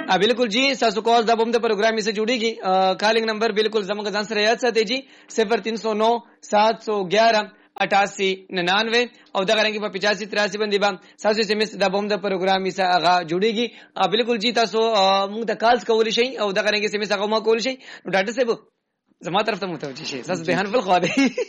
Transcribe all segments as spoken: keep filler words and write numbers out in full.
हाँ बिल्कुल जी सासू कॉल दब हम द प्रोग्राम से जुड़ेगी कॉलिंग नंबर बिल्कुल जमा का आंसर याद साथे जी सिफर तीन सौ नौ सात सौ ग्यारह अठासी निन्यानवे और दा करेंगे पिचासी तिरासी बंदी बा सासू से मिस दब हम द प्रोग्राम से आगा जुड़ेगी बिल्कुल जी तासो मुंग द कॉल्स कवली शई और दा करेंगे से मिस आगा मा कवली शई डॉक्टर साहब जमा तरफ तो मुतवजी शई सासू ध्यान बिल खादे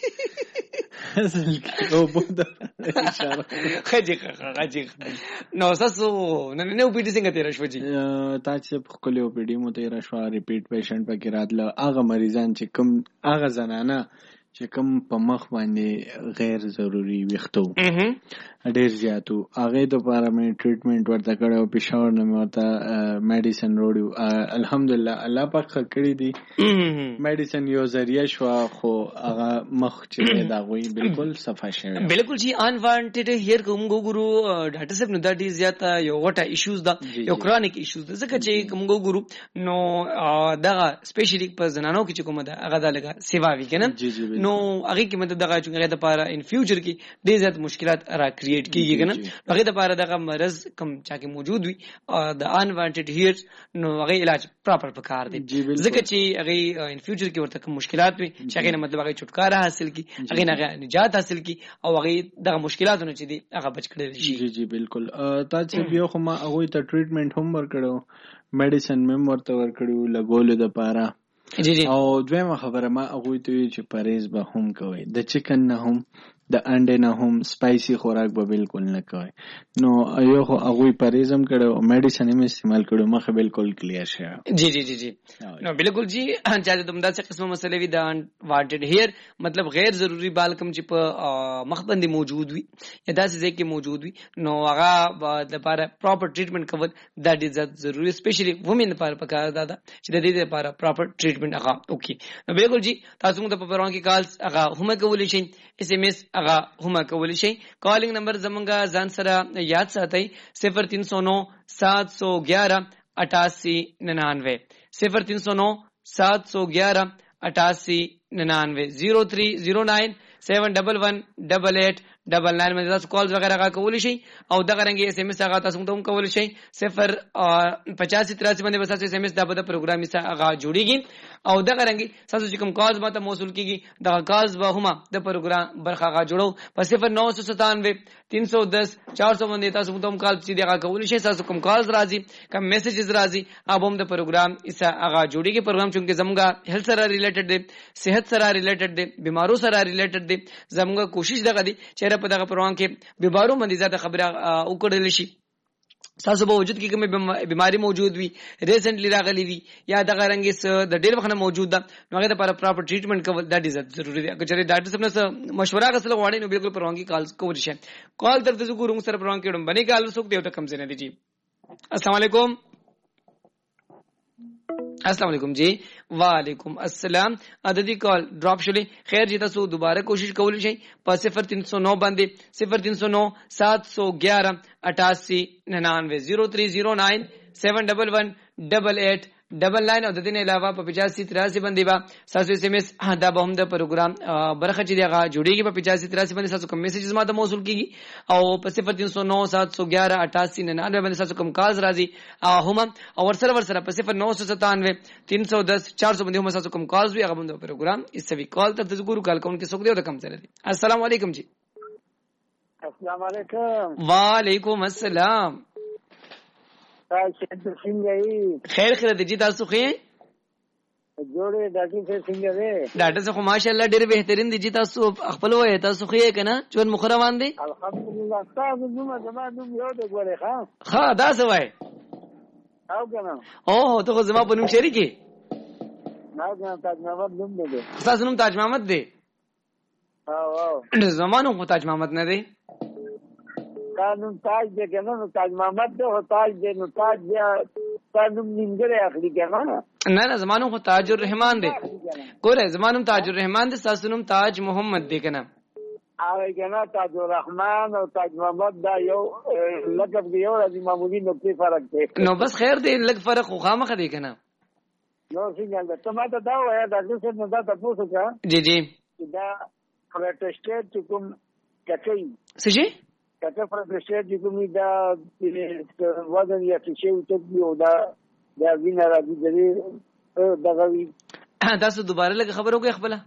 او بوده اشاره خجي خجي نو ساسو نن نو پیډي څنګه تیر شو جی تا چې په کلی او پیډي مو تیر شو ریپیټ پیشنټ پکې راتله هغه مریضان چې کم هغه زنانه چې کم په مخ باندې غیر ضروري وختو ډیر زیاتو هغه د لپاره مې ټریټمنټ ورته کړو پېښور نه ورته میډیسن وروړو الحمدلله الله پاک کړی دی میډیسن یو ذریعہ شو خو هغه مخ چې دا غوي بالکل صفا شوی بالکل جی ان وانټډ هیر کوم ګورو ډاکټر صاحب نو دا ډیر زیاته یو وټه ایشوز دا یو کرونیک ایشوز دا ځکه چې کوم ګورو نو دا سپیشلی په زنانو کې چې کوم دا هغه دا لګه سیوا وی کنه نو هغه کې مدد دغه چې هغه د لپاره ان فیوچر کې ډیر زیات مشکلات را کریټ کیږي کنه هغه د لپاره دغه مرز کم چا کې موجود وي د ان وانټډ هیر نو هغه علاج پراپر پکار دی ځکه چې هغه ان فیوچر کې ورته کوم مشکلات وي چې هغه مطلب هغه چھٹکارا حاصل کی هغه نه نجات حاصل کی او هغه دغه مشکلاتونه چې دي هغه بچ کړي شي جی جی بالکل تا چې بیا خو ما هغه ته ټریټمنټ هم ورکړو میډیسن مم ورته ورکړو لګول د لپاره جی جی او دویمه خبره ما هغه ته چې پرهیز به هم کوي د چکن نه هم د انډې نه هم سپایسی خوراک به بالکل نه کوي نو یو خو هغه پرهیزم کړو میډیسن هم استعمال کړو مخه بالکل کلیر شه جی جی جی جی نو بالکل جی چې د دمدا څه قسمه مسلې وي د وانټډ هیر مطلب غیر ضروری بال کم چې په مخ باندې موجود وي یا داسې ځای کې موجود وي نو هغه د لپاره پراپر ټریټمنټ کول دا ډیر ضروری سپیشلی وومن لپاره پکار دا چې د دې لپاره پراپر ټریټمنټ هغه اوکي نو بالکل جی تاسو موږ په پروان کې کالز هغه هم کولی شئ اس ام ایس هغه هم کولی شئ کالینګ نمبر زمونږه ځان سره یاد ساتئ صفر تین سو نو سات سو گیارہ اٹھاسی ننانوے صفر تین سو نو سات سو گیارہ اٹھاسی ننانوے زیرو تھری زیرو نائن سیون ڈبل ون ڈبل ایٹ ډبل ناین باندې تاسو کال وغیرہ کا کولی شئ او دغه رنګ اس ام اس هغه تاسو ته کولی شئ صفر پچاسی تراسی باندې بس اس ام اس د په پروګرام سره هغه جوړیږي او دغه رنګ تاسو چې کوم کالز ماته موصول کیږي دغه کالز به هم د پروګرام برخه هغه جوړو په صفر نو سو ستانوے تین سو دس چار سو باندې تاسو ته کال چې دغه کولی شئ تاسو کوم کالز راځي کوم میسجز راځي اب هم د پروګرام سره هغه جوړیږي پروګرام چې زموږه هیلث سره ریلیټډ دی صحت سره ریلیټډ دی بیمارو سره ریلیټډ دی زموږه کوشش دغه دی چې په دغه پروان کې بیمارو باندې زیاته خبره وکړل شي تاسو به وجود کې کومه بیماری موجود وي ریسنټلی راغلی وي یا دغه رنګ د ډېر وخت موجود ده نو هغه لپاره پراپر ټریټمنټ کول دا ډیره ضروری دی اگر چې ډاکټر صاحب سره مشوره غوښتل غواړي نو بالکل پروان کې کال کوول شي کال تر تاسو ګورم سره پروان کې ډم باندې کال وسوک دی او ټکم زنه دي جی السلام علیکم السلام علیکم جی وعلیکم السلام عددی کال ډراپ شولې خیر جی تاسو دوباره کوشش کولی شئ په صفر تین سو نو باندې صفر تین سو نو سات سو گیارہ اٹھاسی ننانوے زیرو تھری زیرو نائن سیون ڈبل ون ڈبل ایٹ ډبل ناین او د دې نه علاوه په پچاسی تراسی باندې با تاسو اس ام اس دا به هم د پروګرام برخه چې دغه جوړیږي په پچاسی تراسی باندې تاسو کوم میسجز ماته موصول کیږي او په صفر تین سو نو سات سو گیارہ اٹھاسی ننانوے باندې تاسو کوم کالز راځي هم او ورسره ورسره په صفر نو سو ستانوے تین سو دس چار سو باندې هم تاسو کوم کالز وي هغه د پروګرام اسوي کال ته تاسو ګورو کال کوم کې څوک دی او د کم سره دی السلام علیکم جی السلام علیکم وعلیکم السلام تاسو څنګه خیر خیر د جی تاسو خو جوړه ډاکټر صاحب څنګه دی ډاکټر صاحب ماشاءالله ډېر بهترین دي جی تاسو خپل وای تاسو خو یې کنه چون مخروان دي الحمدلله تاسو زما زما نوم یو دی ګوره ښا ها دا څه وای او کنه او ته زما په نوم شریکی نه نه تاج محمد نوم دی تاسو نوم تاج محمد دی او او زمانو خو تاج محمد نه دی قانون تاج دې کنه نو تاج محمد دې هو تاج دې نو تاج دې قانون نیمګړی اخلي کنه نه نه زمانو خو تاج الرحمن دی ګوره زمانو تاج الرحمن دی تاسو نوم تاج محمد دی کنه هغه کنه تاج الرحمن او تاج محمد دا یو لقب دی یو د معمولی نقطې فرق دی نو بس خیر دی لږ فرق خو خامخ دی کنه نو څنګه ته ما ته دا وایې دا څه نه دا تاسو څه جی جی دا پروتسټنټ کوم کچې څه شي کته پروتسټنټ کوم دا وزن یا څه یو ته یو دا دا وینه راځي دې دغه وی تاسو دوباره لږ خبرو کوي خپل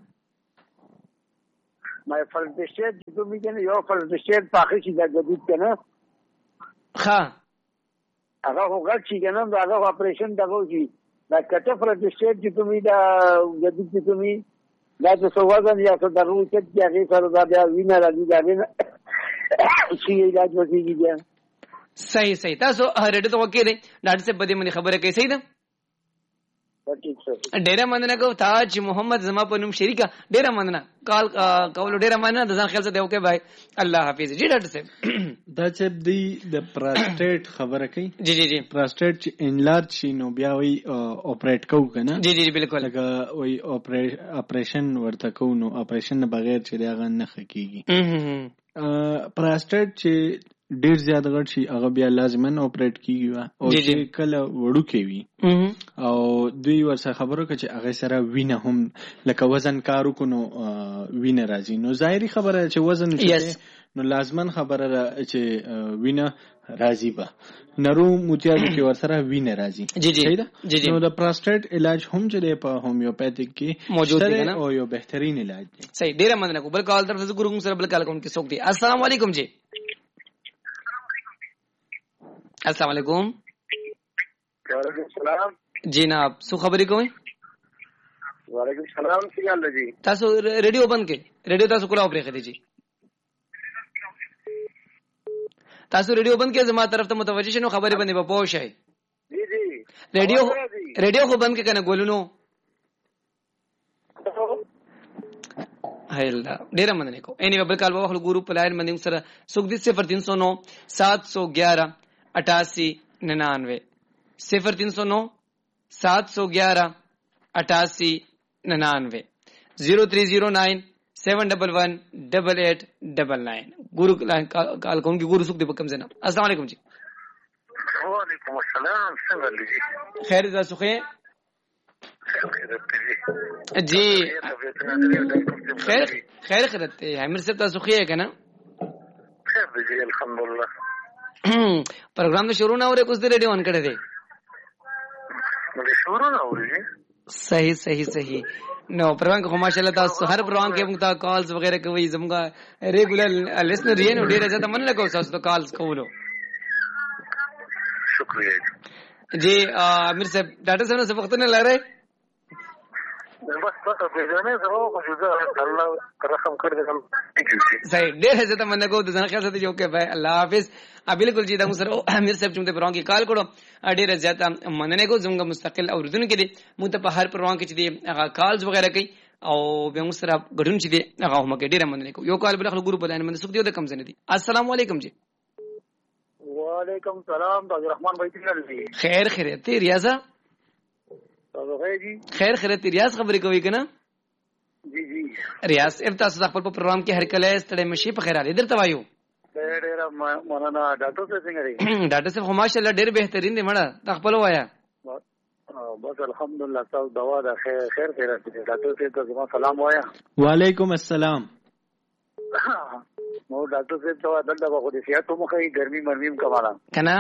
ما فلټیشن چې کومې کنه یو فلټیشن پاخه شي دا جدید کنه ها هغه هغه چې کنه دا هغه اپریشن دغه شي دا کټه فلټیشن چې کومې دا جدید چې کومې دا څه وزن یا څه درو چې هغه سره دا بیا وینه راځي دا وینه شي علاج وکړي بیا صحیح صحیح تاسو هرډه ته وکړئ ډاکټر صاحب بده منی خبره کوي صحیح ده ډیره مننه کو تاج محمد زما په نوم شریکا ډیره مننه کال کول ډیره مننه د ځان خیال څه دی اوکې بھائی الله حافظ جی ډاکټر صاحب دا چې دی د پراسټیټ خبره کوي جی جی جی پراسټیټ چې انلارج شي نو بیا وی اپریټ کو کنه جی جی بالکل لکه وی اپریشن ورته کو نو اپریشن بغیر چې دا غن نه خکېږي پراسټیټ چې ډیر زیات غټ شي هغه بیا لازمن اپریټ کیږي او چې کله وړو کوي او دوی ورسره خبرو کوي چې هغه سره وینه هم لکه وزن کارو کو نو وینه راځي نو ظاهري خبره چې وزن شي نو لازمن خبره چې وینه راځي به نرو موتیازو کې ورسره وینه راځي صحیح ده نو د پراسټیټ علاج هم چې په هومیوپیتیک کې موجود دی او یو بهترین علاج دی صحیح ډیر مننه کو بل کال طرف سے ګورو سره بل کال کوم کې څوک دی السلام علیکم جی السلام علیکم وعلیکم السلام جناب سو خبرې کوئ وعلیکم السلام څنګه حال دی تاسو ریډیو بند کړئ ریډیو تاسو کولا پرې خدي جی تاسو ریډیو بند کړئ زما طرف ته متوجه شنو خبرې باندې په پوه شئ جی جی ریډیو ریډیو خو بند کړئ کنه ګولونو هاي الله ډیر مننه کو اني بل کال په ګورو په لاین باندې سره سوګدي صفر تین سو نو سات سو گیارہ اٹھاسی ننانوے صفر تین سو نو سات سو گیارہ اٹھاسی ننانوے زیرو تھری زیرو نائن سیون ڈبل ون ڈبل ایٹ ڈبل نائن گورو کال کون کی گورو سکھ دی بکم زینا السلام علیکم جی وعلیکم السلام څنګه دی خیر دا سخه جی خیر خیر خیرت امیر صاحب تاسو خو یې کنه خیر دی الحمدلله پروګرام د شروع نه اورې کوس دی ریډیو ان کړه دی د شروع نه اورې صحیح صحیح صحیح نو پروګرام کو ماشاءالله تاسو هر پروګرام کې موږ ته کالز وغیرہ کوي زموږه ریګولر لسنر یې نو ډیره زیاته مننه کوم تاسو ته کالز کولو شکریہ جی امیر صاحب ډاکټر صاحب څه وخت نه لاره بس بس په دې نه زه خو جوړه الله رحم کړی کوم صحیح ډېر زه ته مننه کوم د ځان خیال ساتي جو کې بھائی الله حافظ بالکل جی دا موږ سره امیر صاحب چې موږ پروګرام کې کال کړو ډېر زیاته مننه کوم زموږ مستقل اوریدونکو کې دي موږ ته په هر پروګرام کې چې دي هغه کالز وغیرہ کوي او به موږ سره غډون چې دي هغه هم کې ډېر مننه کوم یو کال بل خلک ګروپ باندې مننه سوک دی د کم زنه دي السلام علیکم جی وعلیکم السلام عبد الرحمن بھائی څنګه دي خیر خیریت ریاضه خیر خیریت ریاض خبرې کوي کنه جی جی ریاض ابتدا تاسو خپل په پروګرام کې هر کله ستړي مشي په خیر علي درته وایو ډېر مولانا ډاکټر څه څنګه دی ډاکټر صاحب ماشاءالله ډېر بهترین دی مړه خپل وایا بس الحمدلله تاسو دوا ده خیر خیر خیریت دی ډاکټر صاحب ته سلام وایا وعلیکم السلام نو ډاکټر صاحب ته دلته خو دې سیاحت مو کوي ګرمي مرمیم کماله کنه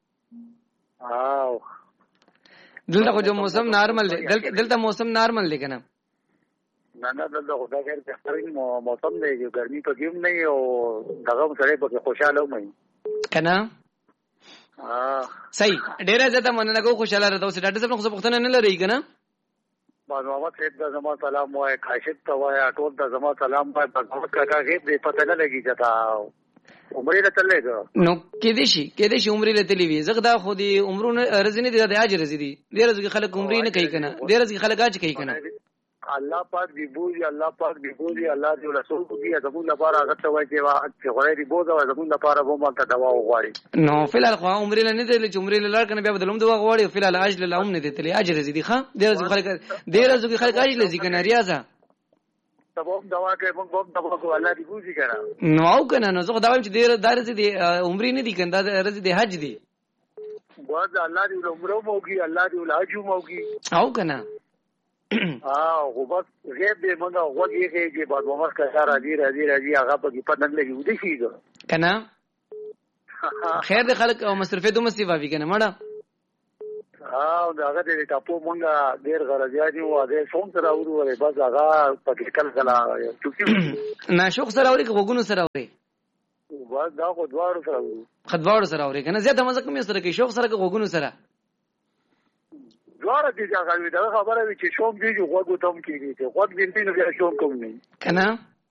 او دلته خو جو موسم نارمل دی دلته موسم نارمل دی کنه نه نه دلته خو دا غیر بهترین موسم دی چې ګرمي پکې هم نه او دغه سره پکې خوشاله ومه کنه ها صحیح ډیره زیاته مننه کو خوشاله راته اوس ډاکټر صاحب خو پختنه نه لري کنه باز محمد صاحب ته زما سلام وای کاشف ته وای ټول ته زما سلام وای په کاکا کې دې پته نه لګی چتا عمرې له تلګو نو کې دې شي کې دې شي عمرې له تلې وي زغدا خو دې عمرونه رزنه دي د اجر رزي دي ډېر رزي خلک عمرې نه کوي کنه ډېر رزي خلک اج کوي کنه الله پاک دی بوزي الله پاک دی بوزي الله دې رسول دې زموږ لپاره هغه ته وای چې وا چې غوړې دی بوزه زموږ لپاره وو مالته دوا وغواړي نو فلال خو عمرې له نه دي چې عمرې له لار کنه بیا بدلوم دوا غواړي فلال اج له هم نه دي تلې اجر رزي دي ښا ډېر رزي خلک ډېر رزي خلک اج لزي کنه ریاضه تبوم دوا کې موږ بوم دوا کو الله دی بوزي کنه نو او کنه نو زه خدای چې ډېر دارز دي عمرې نه دي کنه رزي دي حج دي بوز الله دی عمره موږي الله دی حج موږي او کنه اه خو بس غیب دې موږ وګورئ چې بعد عمر کا راځي راځي راځي هغه په کې پدن لګي ودی شي کنه خیر دې خلک او مصرفه دوه مصیبه وی کنه مړه او دا هغه دې ټاپو مونږه ډېر غرضیاتي و دې څوم سره ورولې بس هغه پکې کله کله چوکي نه شوق سره اوري غوګونو سره اوري بس دا خو دواړو سره اوري خدواړو سره اوري کنه زیاته مزه کوم سره کې شوق سره کې غوګونو سره دواړه دي ځکه دا خبره وی چې شوم دی جو غوګو تم کیږي چې غوګ دې نه بیا شوم کوم نه کنه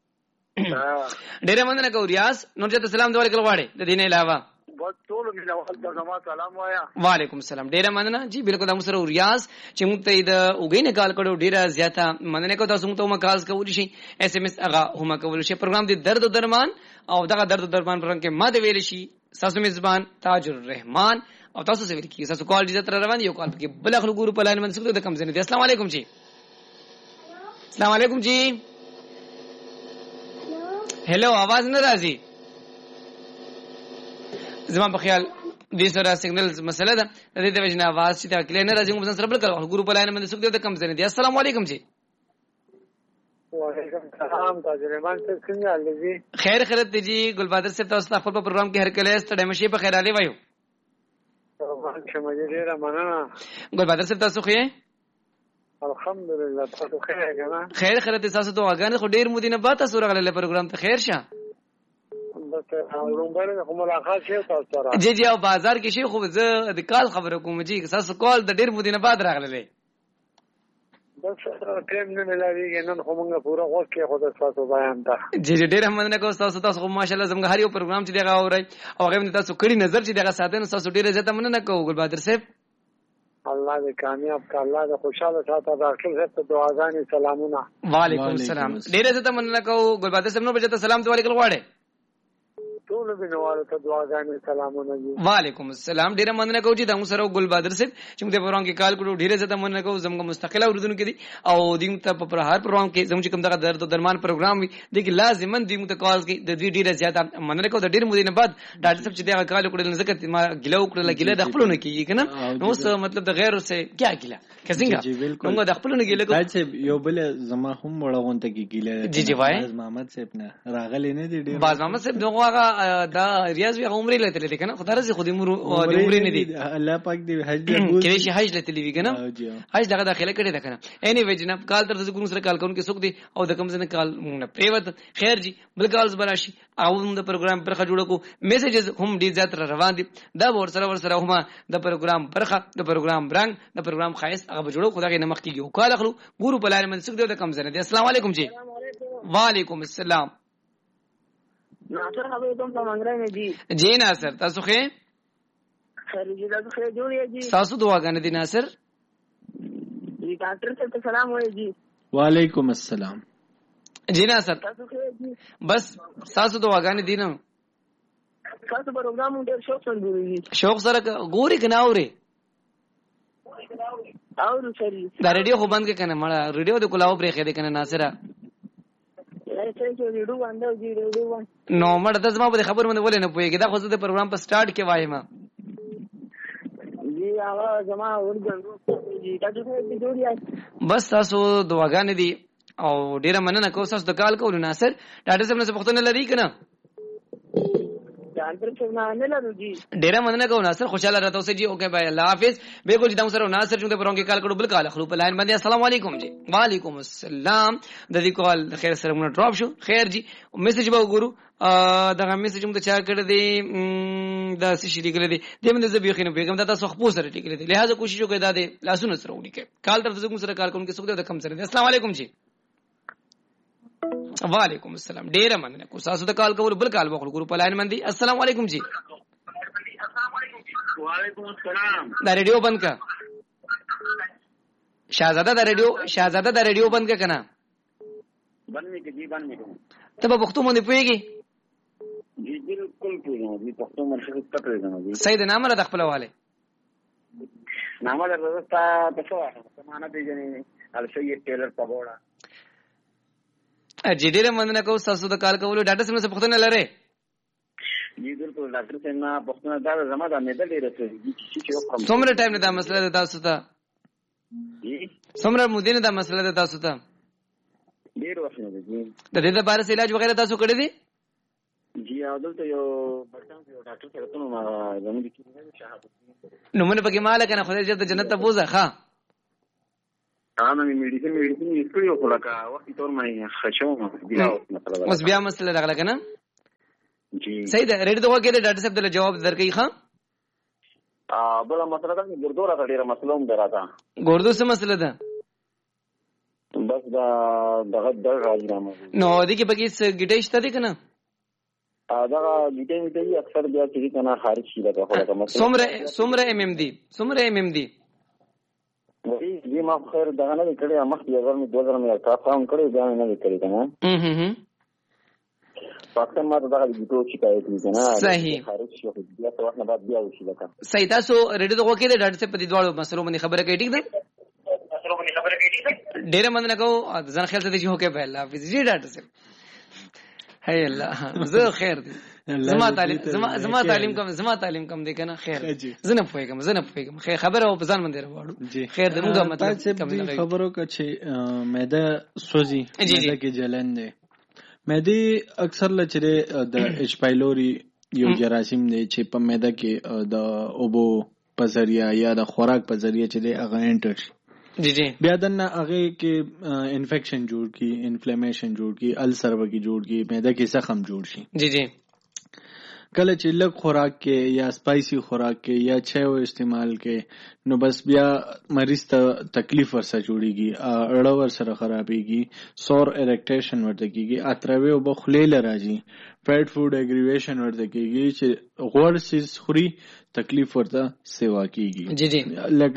ډېر مننه کو ریاض نور ته سلام دوه کول غواړي د دین علاوه بس ټول مینه وال زما سلام وایا وعلیکم السلام ډېر مننه جی بالکل د مسره ریاض چې موږ ته د اوګې نه کال کړو ډېر زیاته مننه کو تاسو ته مکاز کولی شي اس ام اس هغه هم کول شي پروګرام دی درد او درمان او دغه درد او درمان پروګرام کې ماده ویل شي ساسو میزبان تاج الرحمن او تاسو سره کی تاسو کال دي تر روان یو کال کې بل خلک ګورو په لاین منسوب د کم زنه دي السلام علیکم جی السلام علیکم جی هلو आवाज نه راځي زما په خیال دې سره سیګنل مسله ده د دې د وجنه आवाज چې تا کله نه راځي موږ سره بل کال ګورو په لاین منسوب د کم زنه دي السلام علیکم جی وعلیکم السلام تاج الرحمن څنګه حال دي خیر خیرت دي جی ګلبادر صاحب تاسو خپل په پروګرام کې هر کله ستړي مشي په خیر علي وایو ډیره مننه ګلبادر صاحب تاسو خو الحمدلله تاسو خیر کنه خیر خیرت تاسو ته واګان خو ډیر مودینه با تاسو راغله پروګرام ته خیر شه بس اورونګره کوم ملاقات شي تاسو سره جی جی او بازار کې شي خو زه د کال خبره کوم جی تاسو کال د ډیر مودینه بعد راغله بس ټیم نه ملایږي نن خو موږ پورا وخت کې خو د تاسو بیان ده جی جی ډیر مننه کوم تاسو تاسو ماشاءالله زموږ هر یو پروګرام چې دغه اوري او هغه تاسو کړي نظر چې دغه ساده تاسو ډیر زیاته مننه کوم ګلبادر صاحب الله دې کامیاب کړه الله دې خوشاله ساته ډاکټر صاحب ته دعاګانې سلامونه وعلیکم السلام ډیر زیاته مننه کوم ګلبادر صاحب نو بجته سلام ته وعلیکم غواړي ټول بنوالو ته دعاګانې سلامونه دي وعلیکم السلام ډیر مننه کوم چې د سره ګلبادر صاحب چې موږ په پروګرام کې کال کړو ډیر زیاته مننه کوم زموږ مستقله اردن کې دي او دیم ته په هر پروګرام کې زموږ کوم دغه درد او درمان پروګرام وي د کې لازمن دیم ته کال کې د دې ډیر زیاته مننه کوم د ډیر مودینه بعد ډاکټر صاحب چې دغه کال کړل ځکه ما ګلو کړل ګله د خپلونه کېږي کنه نو څه مطلب د غیر سره کیا ګله کڅنګ نو د خپلونه ګله کو صاحب یو بل زما هم وړغون ته کې ګله جی جی وای محمد صاحب نه راغلی نه دی ډیر باز محمد صاحب دغه دا ریاض وی عمرې لته لیکنه نه خدای رزق خو دې عمرې نه دي الله پاک دې حج دې بوز کې شي حج لته لیکنه حج دغه داخله کړي ده کنه اني وی جناب کال تر څو سره کال کوم کې سوق دي او د کم زنه کال مونږ پریوت خیر جی بل کالز براشي او د پروګرام برخه جوړ کو میسجز هم ډیر زیات روان دي دا ور سره ور سره هم د پروګرام برخه د پروګرام برنګ د پروګرام خاص هغه جوړو خدای نه مخ کیږي کال اخلو ګورو په لار من سوق دي د کم زنه دي السلام علیکم جی وعلیکم السلام ناصر هغه ته څنګه نه دي جی ناصر تاسو خیر خیر جی تاسو خیر جوړی جی تاسو دعاګانې دي ناصر جی ډاکټر صاحب ته سلام وایي جی وعلیکم السلام جی ناصر تاسو خیر جی بس تاسو دعاګانې دي نو تاسو پروګرام ډېر شوق سره ګوري شوق سره ګوري کنه اوري اور سری دا ریډیو خو بند کنه مړه ریډیو د کلاو پرې خېده کنه ناصر نو مړه د زما په خبر باندې ولې نه پوهیږي دا خو د پروګرام په سٹارټ کې وایم جی هغه زما ورګندو جی تاسو ته جوړی بس تاسو دعاګانې دي او ډیره مننه کوم تاسو د کال کوو ناصر ډاکټر صاحب نه پوښتنه لري کنه ډاکټر صاحب نه لرو جی ډیره مننه کوم ناصر خوشاله راته اوسه جی اوکے بھائی الله حافظ بالکل جدا سره ناصر چې د پروګرام کې کال کړو بل کال خلو په لاین باندې السلام علیکم جی وعلیکم السلام د دې کال خیر سره موږ ډراپ شو خیر جی میسج به وګورو دا میسج موږ چا کړی دی دا څه شي لیکل دي د موږ زبې خینو پیغام دا تاسو خپل سره لیکل دي لہذا کوشش وکړئ دا د لاسونو سره ولیکئ کال تر څو سره کال کوم کې څه د کم سره السلام علیکم جی وعلیکم السلام ډیره مننه کو تاسو د کال کول بل کال وکړو ګورو په لاین باندې السلام علیکم جی وعلیکم السلام دا ریډیو بند کا شاهزاده دا ریډیو شاهزاده دا ریډیو بند کا کنه بند می کی بند می ته په پښتو باندې پوهیږي جی بالکل پوهیږم می پښتو مرشد ته پوهیږم سید نام را د خپل والے نام را رستا تاسو سمانه دی جنې الشی ټیلر پګوڑا جی ډیره مننه کوم تاسو د کال کولو ډاټا سم څه پښتنه لره جی بالکل ډاکټر صاحب نه پښتنه دا زما د مېدل ډیره څه چې وکړم څومره ټایم نه دا مسله ده تاسو ته جی څومره مودې نه دا مسله ده تاسو ته ډیر وخت نه دي د دې لپاره علاج وغیرہ تاسو کړی دي جی دلته یو برټان یو ډاکټر سره ته نو ما زموږ د کلینیک شهادت نو مونږ پکې مال کنه خدای دې جنت ته بوزه ښا انا میډیسن میډیسن یې کړی خو لکه وخت تور مې خشوم بیا مثلا اوس بیا مسله راغله کنه جی صحیح ده ریډ دغه کې ډاکټر صاحب ته جواب درکې ښا ا بل مسله ده ګردو راته ډیره مسله هم دراته ګردو څه مسله ده بس دا دغه د راځي نو دې کې پکې څه ګټه شته دي کنه دا ګټه میټي اکثر بیا چې کنه خارج شي دا خو لکه مسله سمره سمره ام ام دي سمره ام ام دي وی دې ما خیر دغه نه کړی مخ یې اگر مې دوه زره مې کا فاهم کړی بیا نه کړی کنه هم هم پاکستان ما ته دا ګټو چې کوي کنه صحیح خارج شي بیا څه وخت نه بعد بیا وشي لکه صحیح تاسو ریډ دغه کې د ډاکټر صاحب په دې ډول مسلو باندې خبره کوي ټیک ده مسلو باندې خبره کوي ټیک ده ډیره مننه کوم ځان خیال ته دې هو کې په الله حافظ جی ډاکټر صاحب هي الله زه خیر دي زما تعلیم زما زما تعلیم کم زما تعلیم کم دي کنه خیر زنه پويګم زنه پويګم خیر خبره او بزان باندې راوړو خیر دموږه مطلب کم نه خبرو کا چې معده سوزي معده کې جلن دي معده اکثر لچره د اچ پایلوري یو جراثیم دی چې په معده کې د اوبو په ذریعہ یا د خوراک په ذریعہ چې دی هغه انټر شي جی جی بیا دنه هغه کې انفیکشن جوړ کی انفلیمیشن جوړ کی السر وګي جوړ کی معده کې زخم جوړ شي جی جی کله چې لږ خوراک کې یا سپایسی خوراک کې یا چایو استعمال کې نو بس بیا مریض ته تکلیف ورسره جوړیږي اړه ورسره خرابېږي سور اریکټیشن ورته کېږي اتروي او بخلیل راځي فیټ فود اګریویشن ورته کېږي چې غوړ سیز خوري تکلیف ورته سیوا کېږي جی جی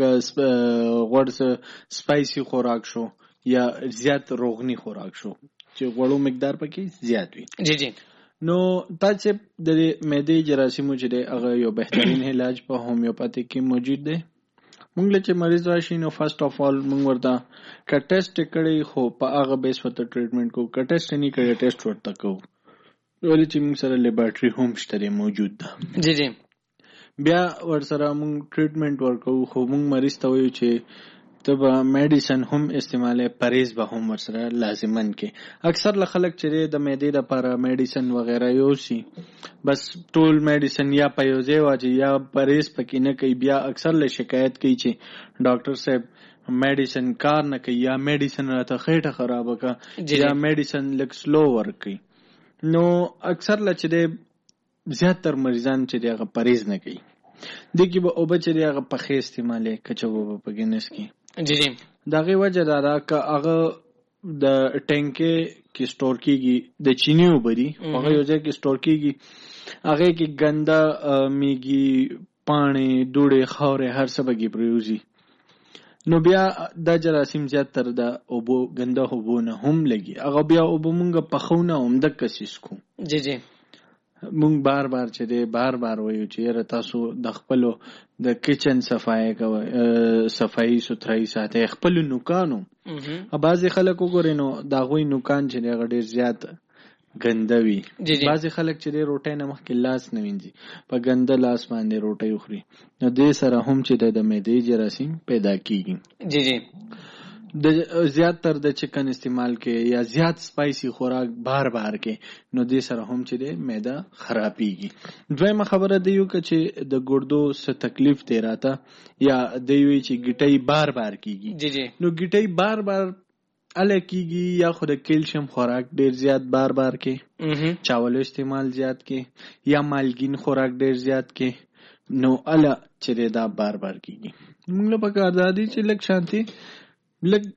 لکه غوړ سپایسی خوراک شو یا زیات روغنی خوراک شو چې غوړو مقدار پکې زیات وي جی جی نو تاسو د معدې جراثیمو چې د هغه یو بهترین علاج په هومیوپاثیک کې موجود دی مونږ له چې مریض راشي نو فرست اف اول مونږ ورته ک ټیسټ کړي خو په هغه بیس ورته ټریټمنټ کو ک ټیسټ نه کړي ټیسټ ورته کو ولې چې موږ سره لیبارټری هوم شته موجود ده جی جی بیا ور سره مونږ ټریټمنټ ورکو خو مونږ مریض ته وایو چې تب میډیسن هم استعماله پریز به هم ورسره لازمن کې اکثر ل خلک چې د معدې لپاره میډیسن وغیرہ یوسي بس ټول میډیسن یا پیوځي واجی یا پریز پکې نه کوي بیا اکثر ل شکایت کوي چې ډاکټر صاحب میډیسن کار نه کوي یا میډیسن راته خېټه خراب کا یا میډیسن لک سلو ورک کوي نو اکثر ل چې زیاتره مریضان چې دغه پریز نه کوي دغه به او بچ دغه په خې استعماله کچو په ګنس کې جی جی دغه وجه دا دا ک هغه د ټینکې کې سٹور کیږي د چینی وبري هغه یو ځای کې سٹور کیږي هغه کې ګندا میږي پانی دوړې خاورې هر څه بګي پریوزي نو بیا د جراثیم زیات تر د اوبو ګندا هوبونه هم لګي هغه بیا اوبو مونږ په خونه هم د کسیس کو جی جی مونږ بار بار چې دی بار بار وایو چې تاسو د خپل د کچن صفای کوي صفای سترای ساتي خپل نوکانو ا بعضی خلک وګورئ نو دا غوي نوکان چې ډېر زیات ګندوي بعضی خلک چې روټۍ نه مخکې لاس نه وینځي په ګنده لاس باندې روټۍ خوري نو دې سره هم چې د معدې جراثیم پیدا کیږي جی جی د زیات تر د چکن استعمال کې یا زیات سپایسی خوراک بار بار کې نو دې سره هم چې د معده خرابېږي دویمه خبره دی یو چې د ګردو څه تکلیف دی راته یا دی وی چې ګټي بار بار کیږي جی جی نو ګټي بار بار اله کیږي یا خود کیلشیم خوراک ډیر زیات بار بار کې چاول استعمال زیات کې یا مالګین خوراک ډیر زیات کې نو اله چې دا بار بار کیږي موږ په کار دادی چې لک شانتي لک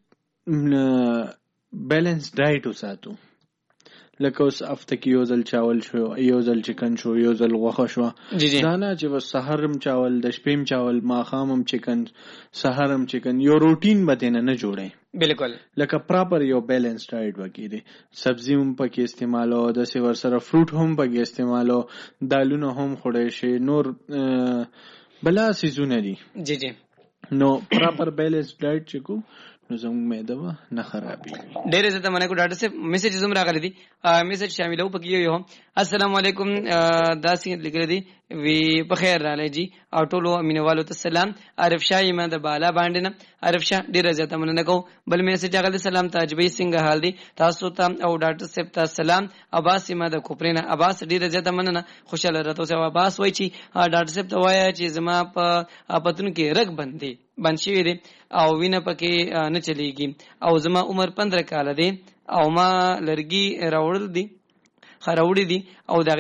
بیلنس ډایټ وساتو لکه اوس هفته کې یو ځل چاول شو یو ځل چکن شو یو ځل غوښه شو دا نه چې بس سحرم چاول د شپېم چاول ماښامم چکن سحرم چکن یو روټین به نه نه جوړي بالکل لکه پراپر یو بیلنس ډایټ وکړي سبزی هم پکې استعمالو د سی ور سره فروټ هم پکې استعمالو دالونه هم خوړې شي نور بلا سيزونه دي جی جی نو پراپر بیلنس ډایټ چکو نو زموږ معده به نه خرابېږي. ډېر زه مننه کوم ډاکټر صاحب. میسج زم راغلی دي، میسج شاملو پکې یو السلام علیکم داسې لیکل دي وی په خیر رااله جی او ټولو امینوالو ته سلام. عارف شاه یم د بالا باندې نه. عارف شاه ډېر زه مننه کوم. بل میسج راغلی سلام تاجبی څنګه حال دي تاسو ته او ډاکټر صاحب ته سلام. عباس یم د کوپرینا. عباس ډېر زه مننه خوشاله راته اوسه. عباس وای چې ډاکټر صاحب ته وایي چې زما په پتون کې رګ بندي بند شوی دی او وینه پکې نه چلیږي او زما عمر پندرہ کاله دی او ما لرګي راوړل دي خراوړي دي او دا